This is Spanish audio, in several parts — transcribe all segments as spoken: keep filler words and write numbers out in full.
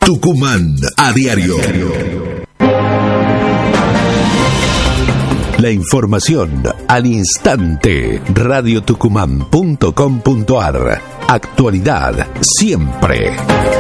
Tucumán a diario. La información al instante. radio tucumán punto com punto ar. Actualidad siempre.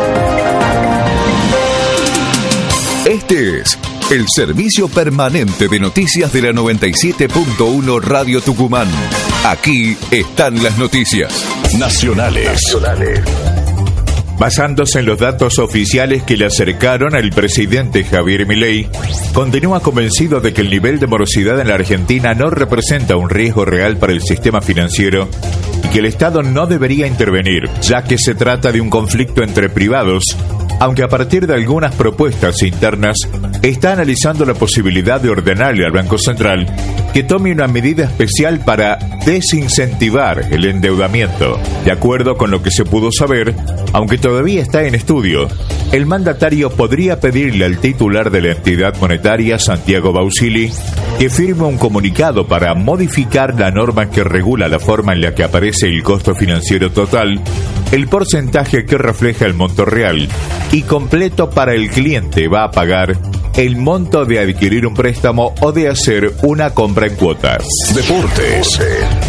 Este es el servicio permanente de noticias de la noventa y siete punto uno Radio Tucumán. Aquí están las noticias nacionales. nacionales. Basándose en los datos oficiales que le acercaron al presidente Javier Milei, continúa convencido de que el nivel de morosidad en la Argentina no representa un riesgo real para el sistema financiero y que el Estado no debería intervenir, ya que se trata de un conflicto entre privados, aunque a partir de algunas propuestas internas está analizando la posibilidad de ordenarle al Banco Central que tome una medida especial para desincentivar el endeudamiento. De acuerdo con lo que se pudo saber, aunque todavía está en estudio, el mandatario podría pedirle al titular de la entidad monetaria, Santiago Bausili, que firme un comunicado para modificar la norma que regula la forma en la que aparece el costo financiero total, el porcentaje que refleja el monto real y completo para el cliente va a pagar el monto de adquirir un préstamo o de hacer una compra en cuotas. Deportes.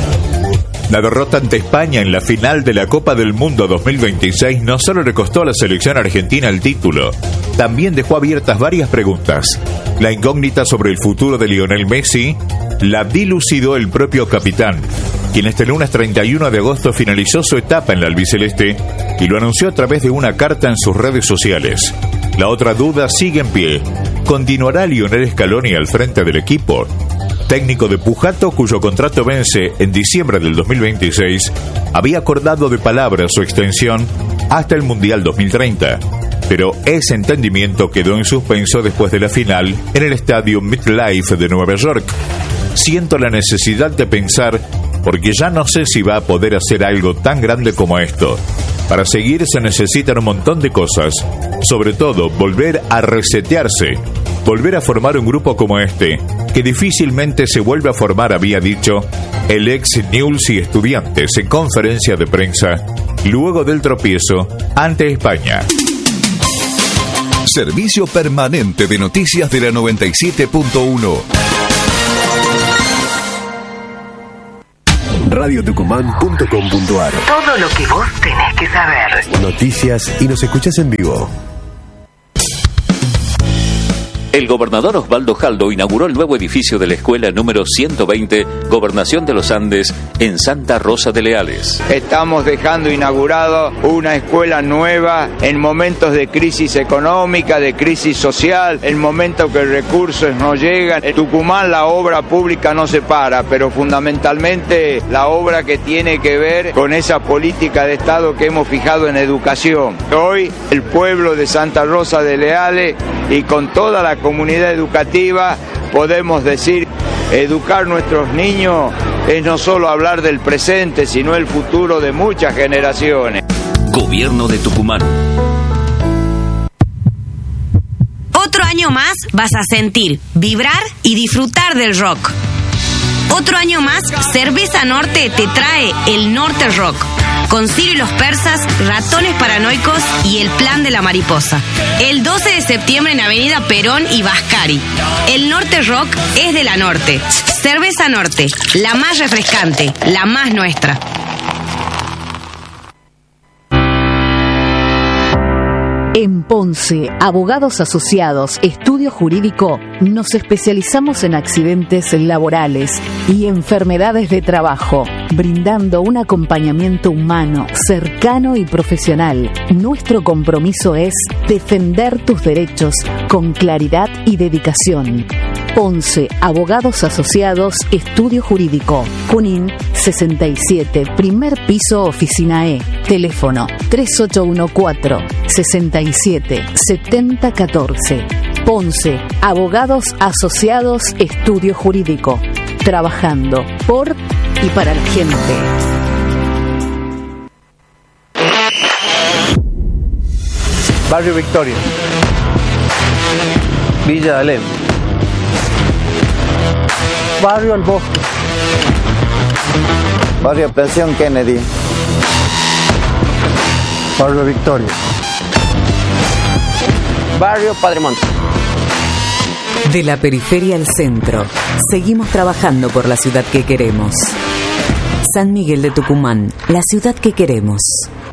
La derrota ante España en la final de la Copa del Mundo dos mil veintiséis no solo le costó a la selección argentina el título, también dejó abiertas varias preguntas. La incógnita sobre el futuro de Lionel Messi la dilucidó el propio capitán, quien este lunes treinta y uno de agosto finalizó su etapa en la albiceleste y lo anunció a través de una carta en sus redes sociales. La otra duda sigue en pie. ¿Continuará Lionel Scaloni al frente del equipo? Técnico de Pujato, cuyo contrato vence en diciembre del dos mil veintiséis, había acordado de palabra su extensión hasta el Mundial dos mil treinta, pero ese entendimiento quedó en suspenso después de la final en el estadio MetLife de Nueva York. Siento la necesidad de pensar, porque ya no sé si va a poder hacer algo tan grande como esto. Para seguir se necesitan un montón de cosas, sobre todo volver a resetearse, volver a formar un grupo como este, que difícilmente se vuelve a formar, había dicho el ex Newell's y Estudiantes en conferencia de prensa luego del tropiezo ante España. Servicio permanente de noticias de la noventa y siete punto uno. radio tucumán punto com punto ar. Todo lo que vos tenés que saber. Noticias y nos escuchás en vivo. El gobernador Osvaldo Jaldo inauguró el nuevo edificio de la escuela número ciento veinte, Gobernación de los Andes, en Santa Rosa de Leales. Estamos dejando inaugurado una escuela nueva en momentos de crisis económica, de crisis social, en momentos que recursos no llegan. En Tucumán la obra pública no se para, pero fundamentalmente la obra que tiene que ver con esa política de Estado que hemos fijado en educación. Hoy el pueblo de Santa Rosa de Leales y con toda la comunidad educativa podemos decir, educar nuestros niños es no solo hablar del presente, sino el futuro de muchas generaciones. Gobierno de Tucumán. Otro año más vas a sentir, vibrar y disfrutar del rock. Otro año más, Cerveza Norte te trae el Norte Rock, con Ciro y los Persas, Ratones Paranoicos y El Plan de la Mariposa. El doce de septiembre en Avenida Perón y Vascari. El Norte Rock es de la Norte. Cerveza Norte, la más refrescante, la más nuestra. En Ponce, Abogados Asociados, Estudio Jurídico, nos especializamos en accidentes laborales y enfermedades de trabajo, brindando un acompañamiento humano, cercano y profesional. Nuestro compromiso es defender tus derechos con claridad y dedicación. Ponce, Abogados Asociados, Estudio Jurídico. Junín sesenta y siete, primer piso, oficina E. Teléfono tres ocho uno cuatro, sesenta y siete, setenta catorce. Ponce, Abogados Asociados, Estudio Jurídico. Trabajando por y para la gente. Barrio Victoria, Villa de Alem, Barrio El Bosque, Barrio Pensión Kennedy, Barrio Victoria, Barrio Padre Monte. De la periferia al centro, seguimos trabajando por la ciudad que queremos. San Miguel de Tucumán, la ciudad que queremos.